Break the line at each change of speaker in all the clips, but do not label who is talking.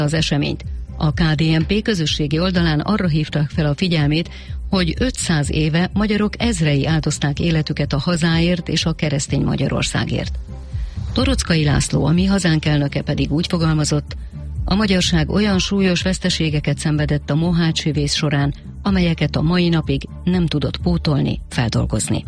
az eseményt. A KDNP közösségi oldalán arra hívták fel a figyelmét, hogy 500 éve magyarok ezrei áldozták életüket a hazáért és a keresztény Magyarországért. Toroczkai László, a Mi Hazánk elnöke pedig úgy fogalmazott, a magyarság olyan súlyos veszteségeket szenvedett a mohácsi vész során, amelyeket a mai napig nem tudott pótolni, feldolgozni.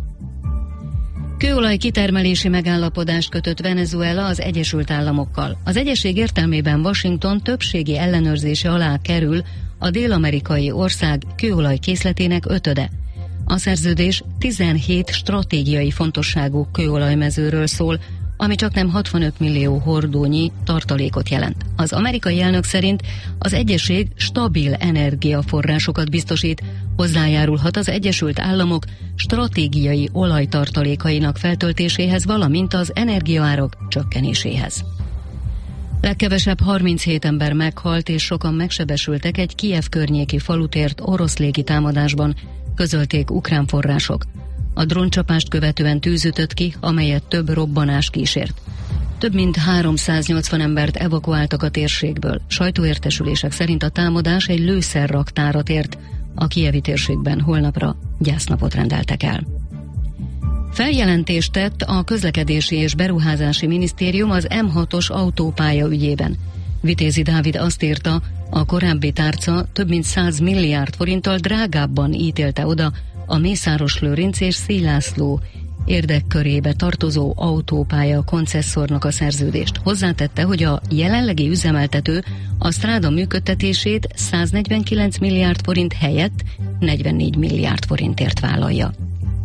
Kőolaj kitermelési megállapodást kötött Venezuela az Egyesült Államokkal. Az egyezség értelmében Washington többségi ellenőrzése alá kerül a dél-amerikai ország kőolaj készletének 5/5. A szerződés 17 stratégiai fontosságú kőolajmezőről szól, ami csaknem 65 millió hordónyi tartalékot jelent. Az amerikai elnök szerint az egyezség stabil energiaforrásokat biztosít, hozzájárulhat az Egyesült Államok stratégiai olajtartalékainak feltöltéséhez, valamint az energiaárak csökkenéséhez. Legkevesebb 37 ember meghalt és sokan megsebesültek egy Kijev környéki falutért orosz légitámadásban, közölték ukrán források. A dróncsapást követően tűz ütött ki, amelyet több robbanás kísért. Több mint 380 embert evakuáltak a térségből. Sajtóértesülések szerint a támadás egy lőszerraktárat ért. A kijevi térségben holnapra gyásznapot rendeltek el. Feljelentést tett a Közlekedési és Beruházási Minisztérium az M6-os autópálya ügyében. Vitézi Dávid azt írta, a korábbi tárca több mint 100 milliárd forinttal drágábban ítélte oda a Mészáros Lőrinc és Szélylászló érdekkörébe tartozó autópálya koncesszornak a szerződést. Hozzátette, hogy a jelenlegi üzemeltető a stráda működtetését 149 milliárd forint helyett 44 milliárd forintért vállalja.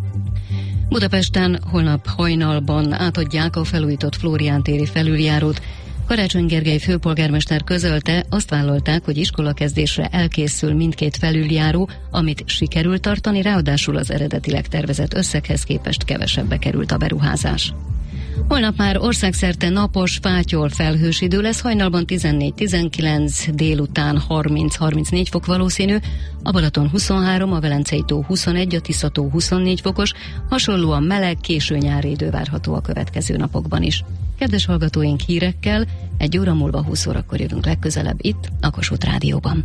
Budapesten holnap hajnalban átadják a felújított Flórián téri felüljárót. Karácsony Gergely főpolgármester közölte, azt vállalták, hogy iskolakezdésre elkészül mindkét felüljáró, amit sikerült tartani, ráadásul az eredetileg tervezett összeghez képest kevesebbe került a beruházás. Holnap már országszerte napos, fátyol, felhős idő lesz, hajnalban 14-19, délután 30-34 fok valószínű, a Balaton 23, a Velencei tó 21, a Tisza-tó 24 fokos, hasonlóan meleg, késő nyári idő várható a következő napokban is. Kedves hallgatóink, hírekkel 1 óra múlva 20 órakor jövünk legközelebb itt, a Kossuth Rádióban.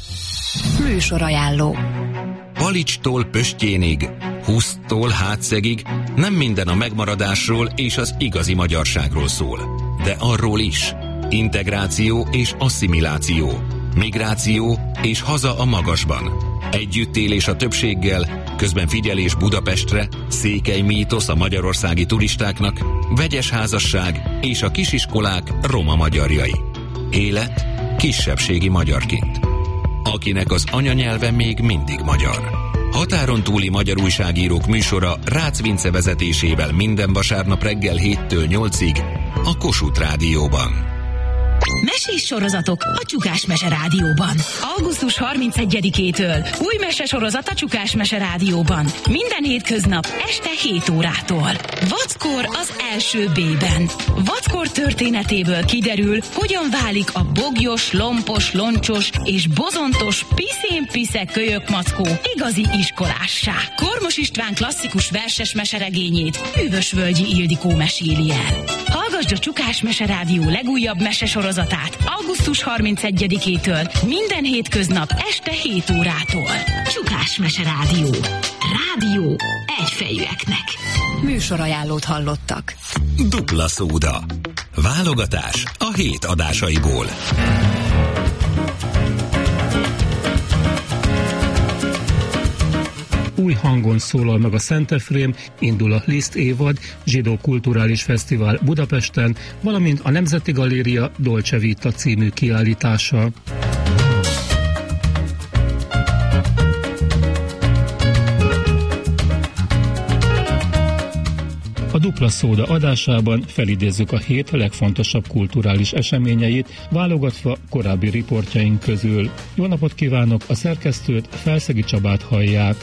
Műsorajánló.
Palicstól Pösttyénig, Huszttól Hátszegig nem minden a megmaradásról és az igazi magyarságról szól, de arról is. Integráció és asszimiláció, migráció és haza a magasban, együttélés a többséggel, közben figyelés Budapestre, székely mítosz a magyarországi turistáknak, vegyes házasság és a kisiskolák roma magyarjai. Élet kisebbségi magyarként, akinek az anyanyelve még mindig magyar. Határon túli magyar újságírók műsora Rácz Vince vezetésével minden vasárnap reggel 7-től 8-ig a Kossuth Rádióban.
Mesés sorozatok a Csukás Mese Rádióban. Augusztus 31-től új mesesorozat a Csukás Mese Rádióban. Minden hétköznap este 7 órától. Vackor az első B-ben. Vackor történetéből kiderül, hogyan válik a bogyos, lompos, loncsos és bozontos piszén-pisze kölyökmackó igazi iskolássá. Kormos István klasszikus verses meseregényét Hűvösvölgyi Ildikó meséli el. Hallgasd a Csukás Mese Rádió legújabb mesesorozatát augusztus 31-től minden hétköznap este 7 órától. Csukás Mese Rádió. Rádió egyfejűeknek. Műsorajánlót hallottak.
Dupla szóda. Válogatás a hét adásaiból.
Új hangon szólal meg a Szent Efrém, indul a Liszt évad, Zsidó Kulturális Fesztivál Budapesten, valamint a Nemzeti Galéria Dolce Vita című kiállítása. A Dupla Szóda adásában felidézzük a hét legfontosabb kulturális eseményeit, válogatva korábbi riportjaink közül. Jó napot kívánok, a szerkesztőt, Felszegi Csabát hallják.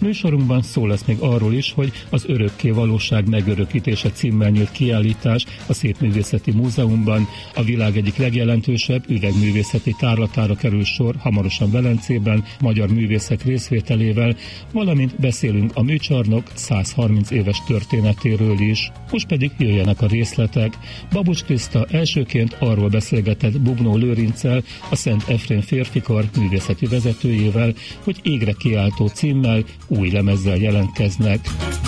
Műsorunkban szó lesz még arról is, hogy az Örökké valóság megörökítése címmel nyílt kiállítás a Szépművészeti Múzeumban, a világ egyik legjelentősebb üvegművészeti tárlatára kerül sor hamarosan Velencében, magyar művészek részvételével, valamint beszélünk a műcsarnok 130 éves történetéről is. Most pedig jöjjenek a részletek. Babucs Kriszta elsőként arról beszélgetett Bubnó Lőrinccel, a Szent Efrém Férfikar művészeti vezetőjével, hogy Égre kiáltó címmel új lemezzel jelentkeznek.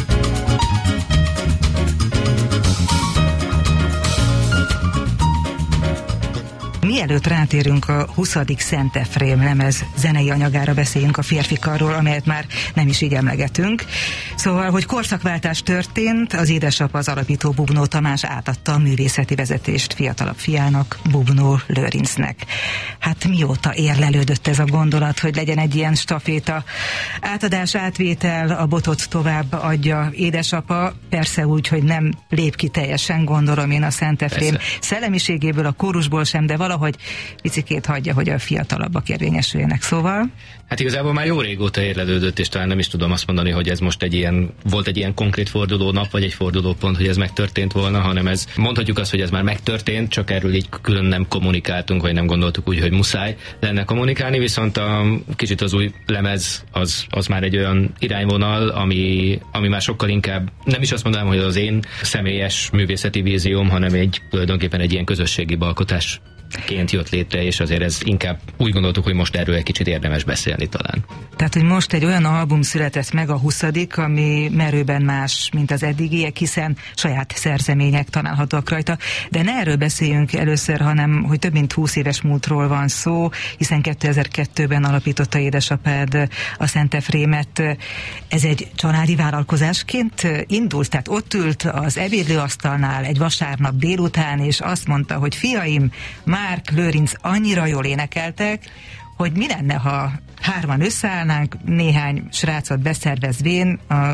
Mielőtt rátérünk a 20. Szent Efrém lemez zenei anyagára, beszéljünk a Férfikarról, amelyet már nem is így emlegetünk. Szóval, hogy korszakváltás történt, az édesapa, az alapító Bubnó Tamás átadta a művészeti vezetést fiatalabb fiának, Bubnó Lőrincnek. Hát mióta érlelődött ez a gondolat, hogy legyen egy ilyen staféta átadás, átvétel, a botot tovább adja édesapa, persze úgy, hogy nem lép ki teljesen, gondolom én, a Szent Efrém szellemiségéből, a kórusból sem, de valahogy picikét hagyja, hogy a fiatalabbak érvényesüljenek. Szóval?
Hát igazából már jó régóta érlelődött, és talán nem is tudom azt mondani, hogy ez most volt egy ilyen konkrét fordulónap, vagy egy fordulópont, hogy ez megtörtént volna, hanem ez, mondhatjuk azt, hogy ez már megtörtént, csak erről így külön nem kommunikáltunk, vagy nem gondoltuk úgy, hogy muszáj lenne kommunikálni, viszont a kicsit az új lemez az már egy olyan irányvonal, ami már sokkal inkább, nem is azt mondanám, hogy az én személyes művészeti vízióm, hanem tulajdonképpen egy ilyen közösségi alkotás ként jött létre, és azért ez inkább úgy gondoltuk, hogy most erről egy kicsit érdemes beszélni talán.
Tehát, hogy most egy olyan album született meg, a 20., ami merőben más, mint az eddigiek, hiszen saját szerzemények találhatóak rajta. De ne erről beszéljünk először, hanem, hogy több mint 20 éves múltról van szó, hiszen 2002-ben alapította édesapád a Szent Efrémet. Ez egy családi vállalkozásként indult, tehát ott ült az ebédlőasztalnál egy vasárnap délután, és azt mondta, hogy fiaim, Márk, Lőrinc annyira jól énekeltek, hogy mi lenne, ha hárman összeállnánk, néhány srácot beszervezvén,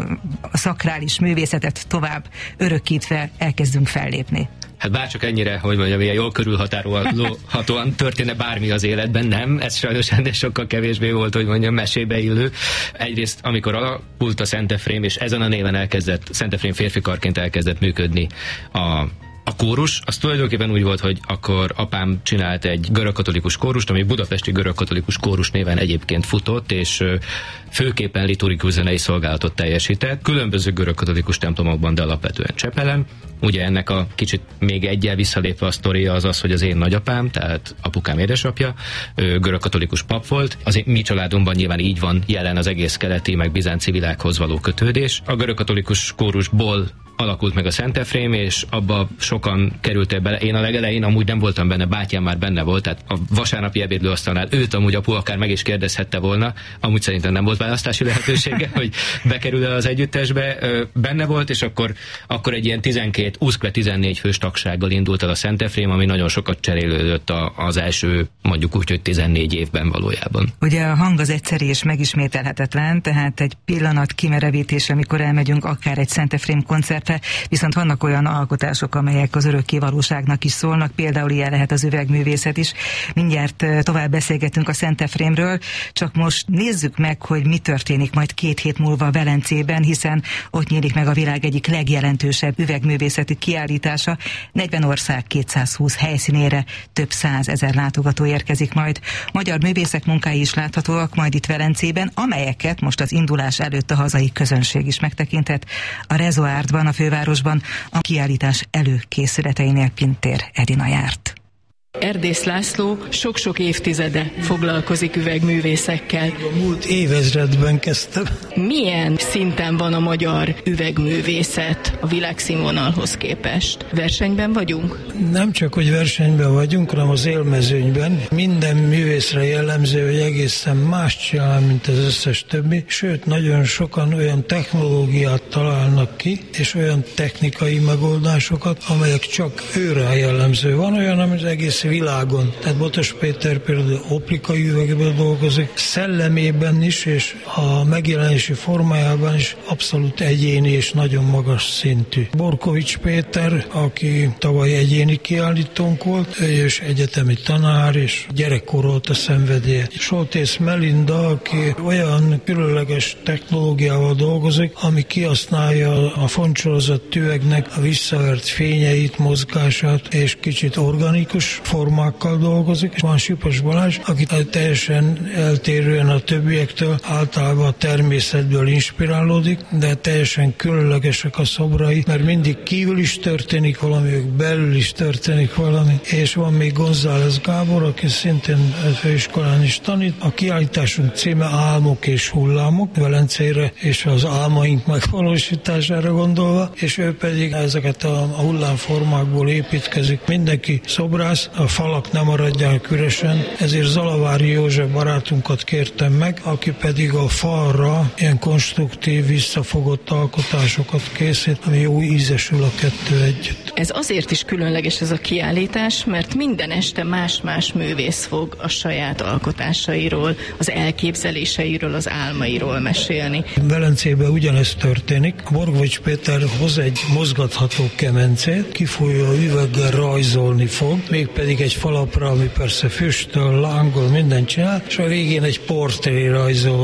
a szakrális művészetet tovább örökítve elkezdünk fellépni.
Hát bárcsak ennyire, hogy mondjam, ilyen jól körülhatárolhatóan történne bármi az életben, nem, ez sajnos ennél sokkal kevésbé volt, hogy mondjam, mesébe illő. Egyrészt, amikor alakult a Szent Efrém, és ezen a néven Szent Efrém Férfikarként elkezdett működni a kórus, az tulajdonképpen úgy volt, hogy akkor apám csinált egy görögkatolikus kórust, ami budapesti görögkatolikus kórus néven egyébként futott, és főképpen liturgikus zenei szolgálatot teljesített, különböző görögkatolikus templomokban, de alapvetően Csepelen. Ugye ennek a kicsit még egyel visszalépve a sztoria az, hogy az én nagyapám, tehát apukám édesapja, görögkatolikus pap volt. Az mi családunkban nyilván így van jelen az egész keleti, meg bizánci világhoz való kötődés. A görögkatolikus kórusból alakult meg a Szent Efrém, és abba sokan kerültek bele. Én a legelején amúgy nem voltam benne, bátyám már benne volt, tehát a vasárnapi ebédlőasztalnál őt amúgy apu akár meg is kérdezhette volna, amúgy szerintem nem volt választási lehetősége, hogy bekerül-e az együttesbe, benne volt, és akkor egy ilyen 12-14 fős tagsággal indult el a Szent Efrém, ami nagyon sokat cserélődött az első, mondjuk úgy, hogy 14 évben valójában.
Ugye a hang az egyszerű és megismételhetetlen, tehát egy pillanat kimerevítés, amikor elmegyünk akár egy Szent Efrém koncertre, viszont vannak olyan alkotások, amelyek az örökké valóságnak is szólnak, például ilyen lehet az üvegművészet is. Mindjárt tovább beszélgetünk a Szent Efrémről, csak most nézzük meg, hogy mi történik majd 2 hét múlva Velencében, hiszen ott nyílik meg a világ egyik legjelentősebb üvegművészeti kiállítása. 40 ország 220 helyszínére több 100 000 látogató érkezik majd. Magyar művészek munkái is láthatóak majd itt Velencében, amelyeket most az indulás előtt a hazai közönség is megtekintett. A Rezoártban, a fővárosban a kiállítás előkészületeinél Pintér Edina járt.
Erdész László sok-sok évtizede foglalkozik üvegművészekkel.
A múlt évezredben kezdtem.
Milyen szinten van a magyar üvegművészet a világszínvonalhoz képest? Versenyben vagyunk?
Nem csak, hogy versenyben vagyunk, hanem az élmezőnyben. Minden művészre jellemző, hogy egészen más csinál, mint az összes többi. Sőt, nagyon sokan olyan technológiát találnak ki, és olyan technikai megoldásokat, amelyek csak őre jellemző. Van olyan, ami az egész világon. Tehát Botos Péter például optikai üvegből dolgozik, szellemében is, és a megjelenési formájában is abszolút egyéni és nagyon magas szintű. Borkovics Péter, aki tavaly egyéni kiállítónk volt, ő is egyetemi tanár, és gyerekkor óta szenvedélye. Soltész Melinda, aki olyan különleges technológiával dolgozik, ami kihasználja a fontsorozat üvegnek a visszavert fényeit, mozgását, és kicsit organikus formákkal dolgozik. És van Sipos Balázs, aki teljesen eltérően a többiektől általában a természetből inspirálódik, de teljesen különlegesek a szobrai, mert mindig kívül is történik valami, belül is történik valami. És van még González Gábor, aki szintén főiskolán is tanít. A kiállításunk címe Álmok és hullámok, Velencére és az álmaink megvalósítására gondolva, és ő pedig ezeket a hullámformákból építkezik. Mindenki szobrász, a falak nem maradjanak üresen, ezért Zalavári József barátunkat kértem meg, aki pedig a falra ilyen konstruktív, visszafogott alkotásokat készít, ami jó ízesül a kettő együtt.
Ez azért is különleges ez a kiállítás, mert minden este más-más művész fog a saját alkotásairól, az elképzeléseiről, az álmairól mesélni.
Velencében ugyanez történik. Borkovics Péter hoz egy mozgatható kemencét, kifolyó üveggel rajzolni fog, mégpedig egy falapra, ami persze füstöl, lángol, mindent csinál, és a végén egy portré rajzol